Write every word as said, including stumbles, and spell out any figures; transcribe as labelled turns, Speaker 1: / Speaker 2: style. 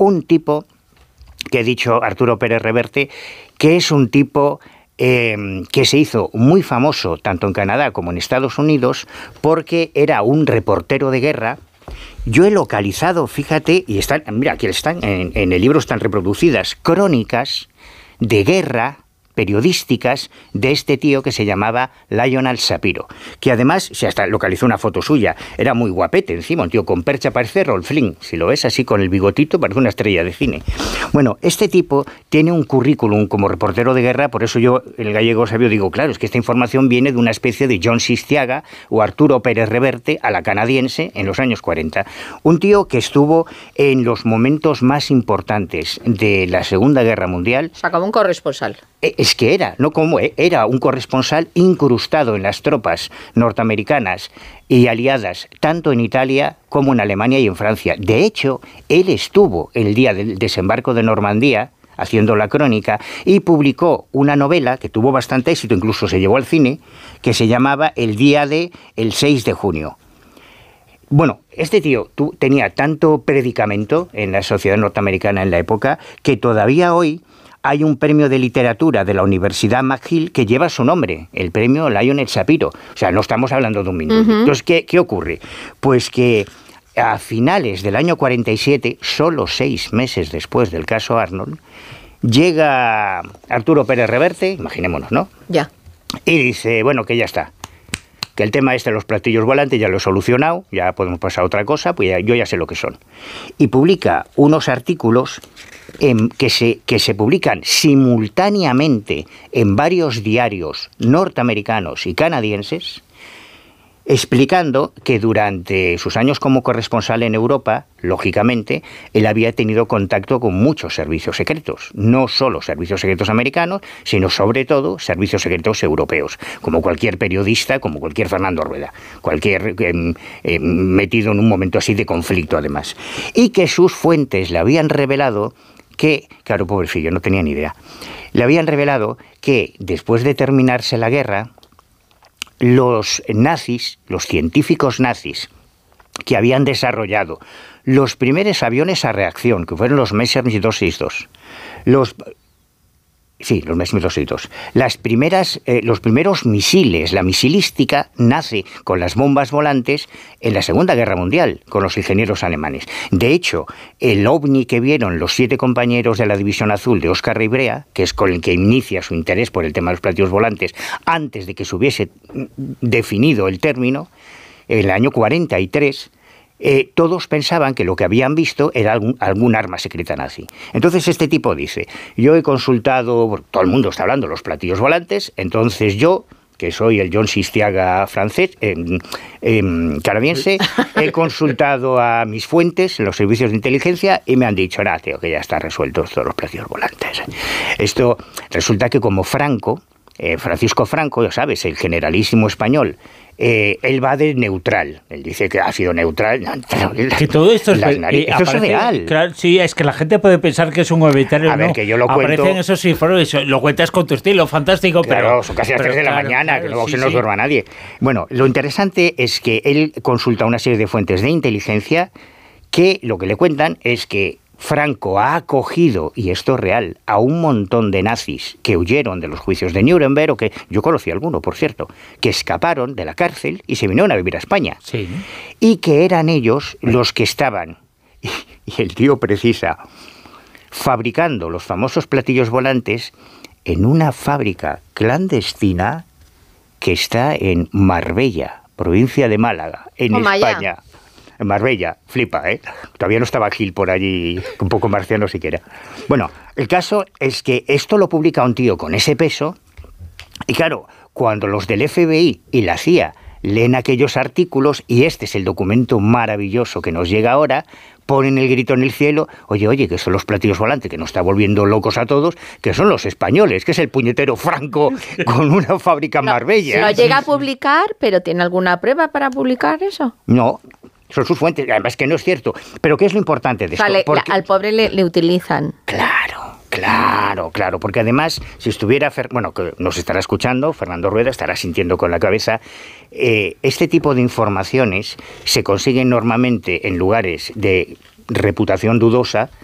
Speaker 1: un tipo que he dicho, Arturo Pérez Reverte, que es un tipo eh, que se hizo muy famoso tanto en Canadá como en Estados Unidos porque era un reportero de guerra. Yo he localizado, fíjate, y están, mira, aquí están, en, en el libro están reproducidas crónicas de guerra periodísticas de este tío que se llamaba Lionel Shapiro, que además, se hasta localizó una foto suya, era muy guapete encima, un tío con percha, parece Rolf Flynn, si lo ves así con el bigotito, parece una estrella de cine. Bueno, este tipo tiene un currículum como reportero de guerra, por eso yo, el gallego sabio, digo, claro, es que esta información viene de una especie de John Sistiaga o Arturo Pérez Reverte a la canadiense en los años cuarenta. Un tío que estuvo en los momentos más importantes de la Segunda Guerra Mundial.
Speaker 2: O sea, como un corresponsal.
Speaker 1: Es que era, no como, era un corresponsal incrustado en las tropas norteamericanas y aliadas, tanto en Italia como en Alemania y en Francia. De hecho, él estuvo el día del desembarco de Normandía haciendo la crónica y publicó una novela que tuvo bastante éxito, incluso se llevó al cine, que se llamaba El día de el seis de junio. Bueno, este tío tú, tenía tanto predicamento en la sociedad norteamericana en la época que todavía hoy hay un premio de literatura de la Universidad McGill que lleva su nombre, el premio Lionel Shapiro. O sea, no estamos hablando de un minuto. Uh-huh. Entonces, ¿qué, ¿qué ocurre? Pues que a finales del año cuarenta y siete, solo seis meses después del caso Arnold, llega Arturo Pérez Reverte, imaginémonos, ¿no?
Speaker 2: Ya.
Speaker 1: Y dice, bueno, que ya está. Que el tema este de los platillos volantes ya lo he solucionado, ya podemos pasar a otra cosa, pues ya, yo ya sé lo que son. Y publica unos artículos en, que, se, que se publican simultáneamente en varios diarios norteamericanos y canadienses, explicando que durante sus años como corresponsal en Europa, lógicamente, él había tenido contacto con muchos servicios secretos, no solo servicios secretos americanos, sino sobre todo servicios secretos europeos, como cualquier periodista, como cualquier Fernando Rueda, cualquier eh, eh, metido en un momento así de conflicto además. Y que sus fuentes le habían revelado que, claro, pobrecillo, no tenía ni idea, le habían revelado que después de terminarse la guerra, los nazis, los científicos nazis, que habían desarrollado los primeros aviones a reacción, que fueron los Messerschmitt doscientos sesenta y dos, los... Sí, los Messerschmitt doscientos sesenta y dos. Las primeras, eh, los primeros misiles, la misilística nace con las bombas volantes en la Segunda Guerra Mundial, con los ingenieros alemanes. De hecho, el ovni que vieron los siete compañeros de la División Azul de Óscar Ribrea, que es con el que inicia su interés por el tema de los platillos volantes, antes de que se hubiese definido el término, en el año cuarenta y tres, Eh, todos pensaban que lo que habían visto era algún, algún arma secreta nazi. Entonces este tipo dice, yo he consultado, todo el mundo está hablando de los platillos volantes, entonces yo, que soy el John Sistiaga francés, eh, eh, canadiense, he consultado a mis fuentes, los servicios de inteligencia, y me han dicho, nada, tío, que ya está resuelto todos los platillos volantes. Esto resulta que como Franco, eh, Francisco Franco, ya sabes, el generalísimo español, Eh, él va de neutral. Él dice que ha sido neutral.
Speaker 3: Que todo esto es,
Speaker 1: nariz,
Speaker 3: eh,
Speaker 1: esto
Speaker 3: aparece,
Speaker 1: es real.
Speaker 3: Claro, sí, es que la gente puede pensar que es un obituario.
Speaker 1: A ver,
Speaker 3: no.
Speaker 1: que yo lo
Speaker 3: Aparecen
Speaker 1: cuento.
Speaker 3: esos informes, lo cuentas con tu estilo, fantástico.
Speaker 1: Claro,
Speaker 3: pero
Speaker 1: son casi las
Speaker 3: pero,
Speaker 1: tres de la
Speaker 3: claro,
Speaker 1: mañana,
Speaker 3: claro,
Speaker 1: que luego
Speaker 3: sí,
Speaker 1: se nos
Speaker 3: sí.
Speaker 1: duerma nadie. Bueno, lo interesante es que él consulta una serie de fuentes de inteligencia que lo que le cuentan es que Franco ha acogido, y esto es real, a un montón de nazis que huyeron de los juicios de Nuremberg, o que yo conocí a alguno, por cierto, que escaparon de la cárcel y se vinieron a vivir a España.
Speaker 3: Sí.
Speaker 1: Y que eran ellos los que estaban, y el tío precisa, fabricando los famosos platillos volantes en una fábrica clandestina que está en Marbella, provincia de Málaga, en
Speaker 2: Toma ya.
Speaker 1: España. En Marbella, flipa, ¿eh? Todavía no estaba Gil por allí, un poco marciano siquiera. Bueno, el caso es que esto lo publica un tío con ese peso, y claro, cuando los del F B I y la C I A leen aquellos artículos, y este es el documento maravilloso que nos llega ahora, ponen el grito en el cielo, oye, oye, que son los platillos volantes, que nos está volviendo locos a todos, que son los españoles, que es el puñetero Franco con una fábrica en Marbella.
Speaker 2: Lo llega a publicar, pero ¿tiene alguna prueba para publicar eso?
Speaker 1: No. Son sus fuentes, además que no es cierto. Pero ¿qué es lo importante de esto?
Speaker 2: Vale,
Speaker 1: porque...
Speaker 2: la, al pobre le, le utilizan.
Speaker 1: Claro, claro, claro. Porque además, si estuviera, Fer... bueno, que nos estará escuchando, Fernando Rueda estará sintiendo con la cabeza, eh, este tipo de informaciones se consiguen normalmente en lugares de reputación dudosa,